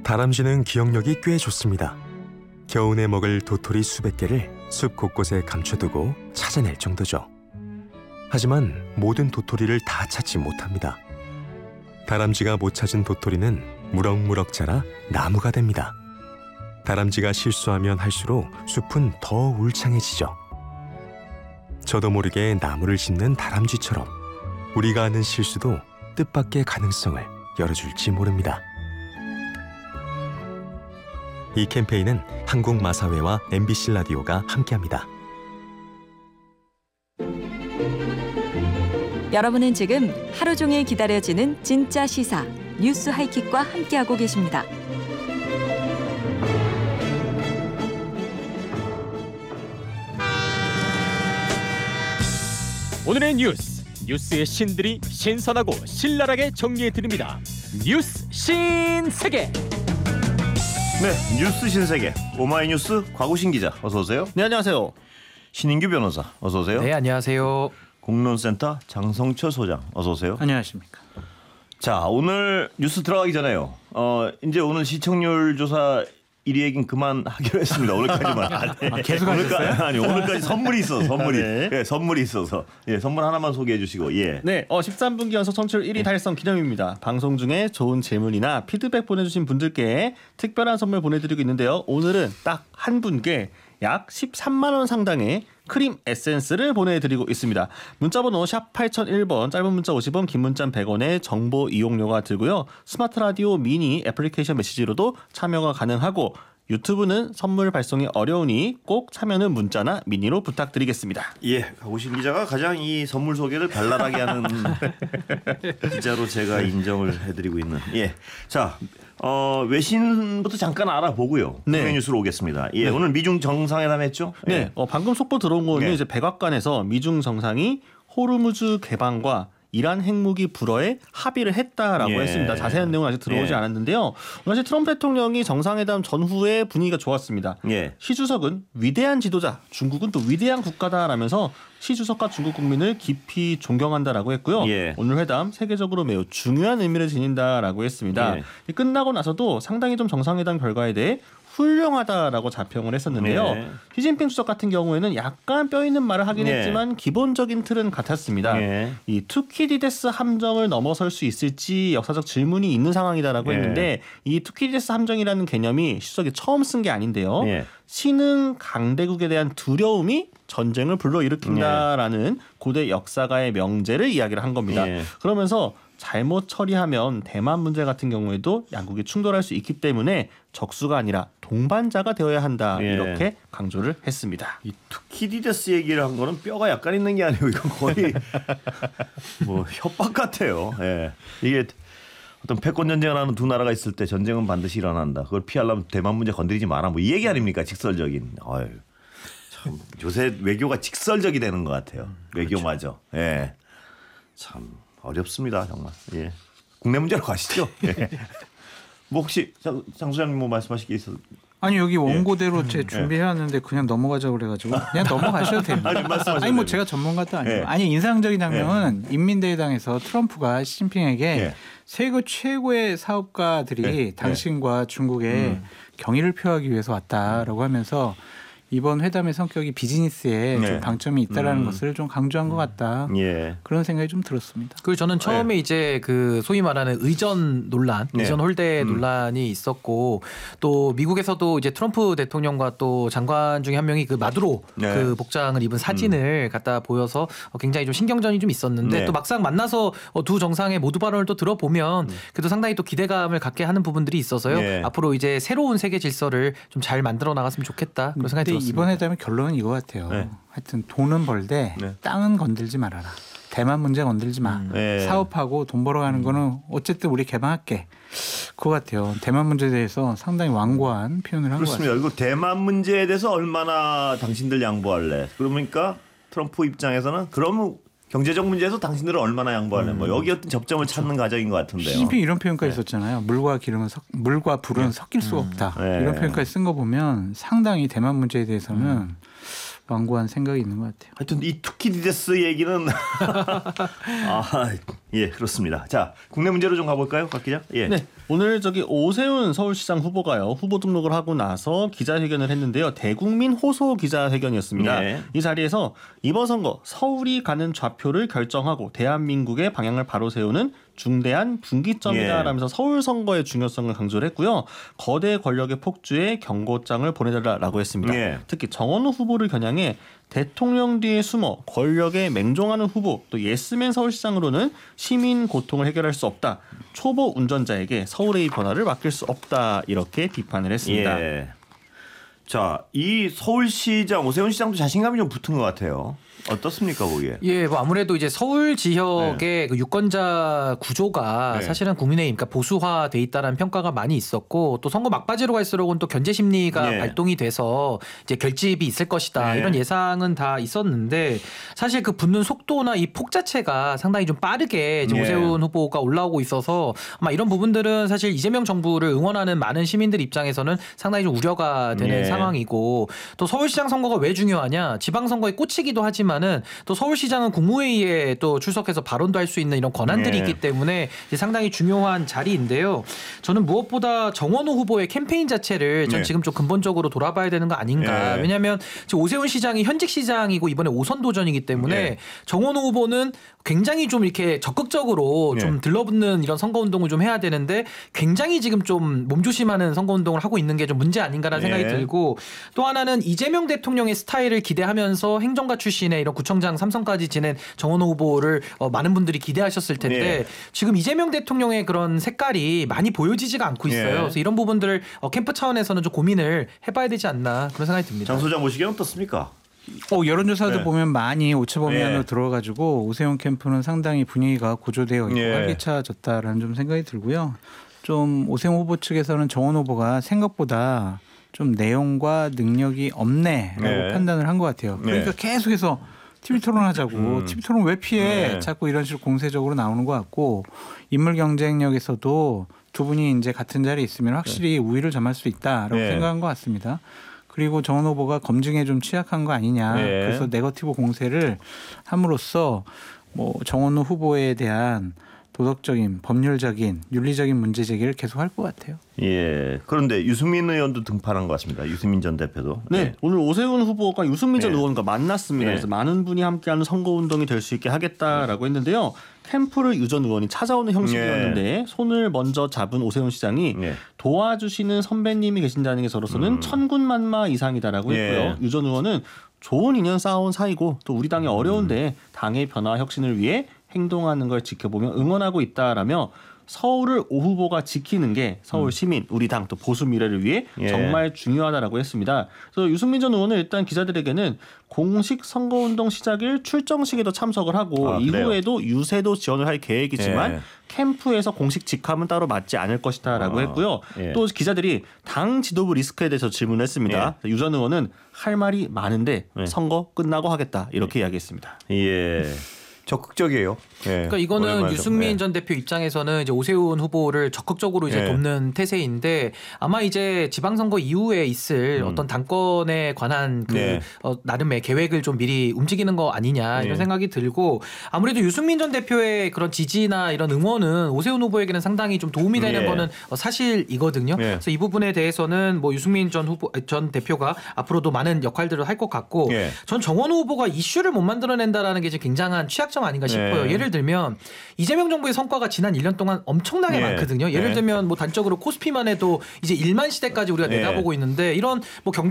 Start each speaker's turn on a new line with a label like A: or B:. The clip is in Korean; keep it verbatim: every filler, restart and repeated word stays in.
A: 다람쥐는 기억력이 꽤 좋습니다. 겨우내 먹을 도토리 수백 개를 숲 곳곳에 감춰두고 찾아낼 정도죠. 하지만 모든 도토리를 다 찾지 못합니다. 다람쥐가 못 찾은 도토리는 무럭무럭 자라 나무가 됩니다. 다람쥐가 실수하면 할수록 숲은 더 울창해지죠. 저도 모르게 나무를 심는 다람쥐처럼 우리가 하는 실수도 뜻밖의 가능성을 열어줄지 모릅니다. 이 캠페인은 한국마사회와 엠비씨 라디오가 함께합니다.
B: 여러분은 지금 하루 종일 기다려지는 진짜 시사 뉴스 하이킥과 함께하고 계십니다.
C: 오늘의 뉴스, 뉴스의 신들이 신선하고 신랄하게 정리해드립니다. 뉴스 신세계.
D: 네, 뉴스 신세계 오마이뉴스 곽우신 기자 어서 오세요.
E: 네, 안녕하세요.
D: 신인규 변호사 어서 오세요.
F: 네, 안녕하세요.
D: 공론센터 장성철 소장 어서 오세요.
E: 안녕하십니까.
D: 자, 오늘 뉴스 들어가기 전에요. 어, 이제 오늘 시청률 조사 일 위 얘기는 그만하기로 했습니다. 오늘까지만.
E: 아, 계속 하셨어요?
D: 아니, 오늘까지 선물이 있어서 선물이.
E: 아, 네.
D: 예, 선물이 있어서. 예, 선물 하나만 소개해 주시고. 예.
E: 네, 어, 십삼 분기 연속 청취율 일 위 달성 기념입니다. 방송 중에 좋은 질문이나 피드백 보내주신 분들께 특별한 선물 보내드리고 있는데요. 오늘은 딱 한 분께 약 십삼만 원 상당의 크림 에센스를 보내드리고 있습니다. 문자번호 샵 팔공공일 번, 짧은 문자 오십 원, 긴 문자 백 원의 정보 이용료가 들고요. 스마트 라디오 미니 애플리케이션 메시지로도 참여가 가능하고 유튜브는 선물 발송이 어려우니 꼭 참여는 문자나 미니로 부탁드리겠습니다.
D: 예, 곽우신 기자가 가장 이 선물 소개를 발랄하게 하는 기자로 제가 인정을 해드리고 있는. 예, 자. 어, 외신부터 잠깐 알아보고요.
E: 네.
D: 국내 뉴스로 오겠습니다. 예, 네. 오늘 미중 정상회담 했죠?
E: 네.
D: 예.
E: 어, 방금 속보 들어온 거는
D: 네.
E: 이제 백악관에서 미중 정상이 호르무즈 개방과 이란 핵무기 불허에 합의를 했다라고
D: 예.
E: 했습니다. 자세한 내용은 아직 들어오지
D: 예.
E: 않았는데요. 사실 트럼프 대통령이 정상회담 전후에 분위기가 좋았습니다.
D: 예.
E: 시 주석은 위대한 지도자, 중국은 또 위대한 국가다라면서 시 주석과 중국 국민을 깊이 존경한다라고 했고요.
D: 예.
E: 오늘 회담 세계적으로 매우 중요한 의미를 지닌다라고 했습니다.
D: 예.
E: 끝나고 나서도 상당히 좀 정상회담 결과에 대해 훌륭하다라고 자평을 했었는데요.
D: 네.
E: 시진핑 주석 같은 경우에는 약간 뼈 있는 말을 하긴
D: 네.
E: 했지만 기본적인 틀은 같았습니다.
D: 네.
E: 이 투키디데스 함정을 넘어설 수 있을지 역사적 질문이 있는 상황이다라고
D: 네.
E: 했는데 이 투키디데스 함정이라는 개념이 시 주석이 처음 쓴 게 아닌데요.
D: 네.
E: 신흥 강대국에 대한 두려움이 전쟁을 불러일으킨다라는 네. 고대 역사가의 명제를 이야기를 한 겁니다.
D: 네.
E: 그러면서 잘못 처리하면 대만 문제 같은 경우에도 양국이 충돌할 수 있기 때문에 적수가 아니라 동반자가 되어야 한다.
D: 예.
E: 이렇게 강조를 했습니다.
D: 이 투키디데스 얘기를 한 거는 뼈가 약간 있는 게 아니고 이건 거의 뭐 협박 같아요. 예. 이게 어떤 패권 전쟁을 하는 두 나라가 있을 때 전쟁은 반드시 일어난다. 그걸 피하려면 대만 문제 건드리지 마라. 뭐 이 얘기 아닙니까? 직설적인. 어휴, 참 요새 외교가 직설적이 되는 것 같아요. 외교마저. 그렇죠. 예. 참 어렵습니다, 정말. 예. 국내 문제로 가시죠. 예. 뭐 혹시 장, 장 소장님 뭐 말씀하실 게 있어요?
F: 아니 여기 원고대로 예. 제 준비해왔는데 그냥 넘어가자고 그래가지고 그냥 넘어가셔도 됩니다.
D: 아니, 말씀하셔도
F: 아니 뭐
D: 됩니다.
F: 제가 전문가도 아니고
D: 예.
F: 아니 인상적인 장면은 예. 인민대회당에서 트럼프가 시진핑에게
D: 예.
F: 세계 최고의 사업가들이
D: 예.
F: 당신과 중국에
D: 음.
F: 경의를 표하기 위해서 왔다라고 하면서 이번 회담의 성격이 비즈니스에
D: 네.
F: 좀 방점이 있다라는
D: 음.
F: 것을 좀 강조한 것 같다.
D: 예.
F: 그런 생각이 좀 들었습니다.
G: 그리고 저는 처음에 네. 이제 그 소위 말하는 의전 논란,
D: 네.
G: 의전 홀대
D: 음.
G: 논란이 있었고 또 미국에서도 이제 트럼프 대통령과 또 장관 중에 한 명이 그 마두로
D: 네.
G: 그 복장을 입은 사진을 음. 갖다 보여서 굉장히 좀 신경전이 좀 있었는데
D: 네.
G: 또 막상 만나서 두 정상의 모두 발언을 또 들어보면 음. 그래도 상당히 또 기대감을 갖게 하는 부분들이 있어서요.
D: 네.
G: 앞으로 이제 새로운 세계 질서를 좀 잘 만들어 나갔으면 좋겠다 그런 생각이 들었습니다.
F: 이번 회담의 결론은 이거 같아요.
D: 네.
F: 하여튼 돈은 벌되
D: 네.
F: 땅은 건들지 말아라. 대만 문제 건들지 마.
G: 음.
D: 네.
F: 사업하고 돈 벌어가는
D: 음.
F: 거는 어쨌든 우리 개방할게. 그거 같아요. 대만 문제에 대해서 상당히 완고한 표현을 한 것 같습니다.
D: 그렇습니다. 이거 대만 문제에 대해서 얼마나 당신들 양보할래? 그러니까 트럼프 입장에서는 그러면 경제적 문제에서 당신들은 얼마나 양보할래? 음. 뭐 여기 어떤 접점을 그렇죠. 찾는 과정인 것 같은데요.
F: 시진핑 이런 표현까지
D: 네.
F: 썼잖아요. 물과 기름은 섞, 물과 불은
D: 네.
F: 섞일 수가 없다.
D: 네.
F: 이런 표현까지 쓴 거 보면 상당히 대만 문제에 대해서는 음. 완고한 생각이 있는 것 같아요.
D: 하여튼 이 투키디데스 얘기는 아, 예, 그렇습니다. 자, 국내 문제로 좀 가볼까요, 박 기자? 예.
E: 네, 오늘 저기 오세훈 서울시장 후보가요 후보 등록을 하고 나서 기자회견을 했는데요. 대국민 호소 기자회견이었습니다.
D: 예.
E: 이 자리에서 이번 선거 서울이 가는 좌표를 결정하고 대한민국의 방향을 바로 세우는 중대한 분기점이다라면서 예. 서울 선거의 중요성을 강조를 했고요. 거대 권력의 폭주에 경고장을 보내달라고 했습니다. 예. 특히 정원우 후보를 겨냥해 대통령 뒤에 숨어 권력에 맹종하는 후보, 또 예스맨 서울시장으로는 시민 고통을 해결할 수 없다. 초보 운전자에게 서울의 변화를 맡길 수 없다. 이렇게 비판을 했습니다.
D: 예. 자, 이 서울시장 오세훈 시장도 자신감이 좀 붙은 것 같아요. 어떻습니까, 보기에?
G: 예, 뭐 아무래도 이제 서울 지역의 네. 그 유권자 구조가 네. 사실은 국민의힘, 그러니까 보수화돼 있다라는 평가가 많이 있었고 또 선거 막바지로 갈수록은 또 견제 심리가 네. 발동이 돼서 이제 결집이 있을 것이다 네. 이런 예상은 다 있었는데 사실 그 붙는 속도나 이 폭 자체가 상당히 좀 빠르게 이제 네. 오세훈 후보가 올라오고 있어서 아마 이런 부분들은 사실 이재명 정부를 응원하는 많은 시민들 입장에서는 상당히 좀 우려가 되는 네. 상황이고 또 서울시장 선거가 왜 중요하냐? 지방선거에 꽂히기도 하지만 또 서울시장은 국무회의에 또 출석해서 발언도 할 수 있는 이런 권한들이 네. 있기 때문에 상당히 중요한 자리인데요. 저는 무엇보다 정원호 후보의 캠페인 자체를 전 네. 지금 좀 근본적으로 돌아봐야 되는 거 아닌가. 네. 왜냐하면 지금 오세훈 시장이 현직 시장이고 이번에 오선 도전이기 때문에 네. 정원호 후보는 굉장히 좀 이렇게 적극적으로 네. 좀 들러붙는 이런 선거운동을 좀 해야 되는데 굉장히 지금 좀 몸조심하는 선거운동을 하고 있는 게 좀 문제 아닌가라는 네. 생각이 들고 또 하나는 이재명 대통령의 스타일을 기대하면서 행정가 출신의 이런 구청장 삼선까지 지낸 정원호 후보를 어, 많은 분들이 기대하셨을 텐데 네. 지금 이재명 대통령의 그런 색깔이 많이 보여지지가 않고 있어요. 네. 그래서 이런 부분들을 어, 캠프 차원에서는 좀 고민을 해봐야 되지 않나 그런 생각이 듭니다.
D: 장 소장 보시기에는 어떻습니까?
F: 어, 여론조사도
D: 네.
F: 보면 많이 오차범위안으로
D: 네.
F: 들어가지고 오세훈 캠프는 상당히 분위기가 고조되어 있고
D: 네.
F: 활기차졌다라는 좀 생각이 들고요. 좀 오세훈 후보 측에서는 정원 후보가 생각보다 좀 내용과 능력이 없네라고
D: 네.
F: 판단을 한 것 같아요. 그러니까 네. 계속해서 티비 토론하자고 음. 티비 토론 왜 피해? 네. 자꾸 이런 식으로 공세적으로 나오는 것 같고 인물 경쟁력에서도 두 분이 이제 같은 자리에 있으면 확실히 네. 우위를 점할 수 있다라고 네. 생각한 것 같습니다. 그리고 정원 후보가 검증에 좀 취약한 거 아니냐. 네. 그래서 네거티브 공세를 함으로써 뭐 정원 후보에 대한 도덕적인, 법률적인, 윤리적인 문제 제기를 계속할 것 같아요.
D: 예. 그런데 유승민 의원도 등판한 것 같습니다. 유승민 전 대표도.
E: 네.
D: 네.
E: 오늘 오세훈 후보가 유승민 전
D: 네.
E: 의원과 만났습니다.
D: 네.
E: 그래서 많은 분이 함께하는 선거운동이 될 수 있게 하겠다라고 했는데요. 캠프를 유 전 의원이 찾아오는 형식이었는데 네. 손을 먼저 잡은 오세훈 시장이 네. 도와주시는 선배님이 계신다는 게 저로서는 음. 천군만마 이상이다라고
D: 네.
E: 했고요. 유 전 의원은 좋은 인연 쌓아온 사이고 또 우리 당이 어려운데 당의 변화 혁신을 위해 행동하는 걸 지켜보며 응원하고 있다라며 서울을 오 후보가 지키는 게 서울 시민, 우리 당 또 보수 미래를 위해 예. 정말 중요하다라고 했습니다. 그래서 유승민 전 의원은 일단 기자들에게는 공식 선거운동 시작일 출정식에도 참석을 하고 아, 이후에도 유세도 지원을 할 계획이지만 예. 캠프에서 공식 직함은 따로 맞지 않을 것이다라고 아, 했고요. 예. 또 기자들이 당 지도부 리스크에 대해서 질문했습니다. 예. 유 전 의원은 할 말이 많은데 예. 선거 끝나고 하겠다 이렇게 예. 이야기했습니다.
D: 예. 적극적이에요. 예.
G: 그러니까 이거는 유승민 예. 전 대표 입장에서는 이제 오세훈 후보를 적극적으로 이제 예. 돕는 태세인데 아마 이제 지방선거 이후에 있을 음. 어떤 당권에 관한 그 네. 어, 나름의 계획을 좀 미리 움직이는 거 아니냐 이런 네. 생각이 들고 아무래도 유승민 전 대표의 그런 지지나 이런 응원은 오세훈 후보에게는 상당히 좀 도움이 되는 네. 거는 사실이거든요. 네. 그래서 이 부분에 대해서는 뭐 유승민 전 후보 전 대표가 앞으로도 많은 역할들을 할 것 같고 네. 전 정원우 후보가 이슈를 못 만들어낸다라는 게 지금 굉장한 취약점 아닌가 싶어요. 네. 예를 들면 이재명 정부의 성과가 지난 일 년 동안 엄청나게 네. 많거든요. 예를 네. 들면 뭐 단적으로 코스피만 해도 이제 일만 시대까지 우리가 네. 내다보고 있는데 이런 뭐 경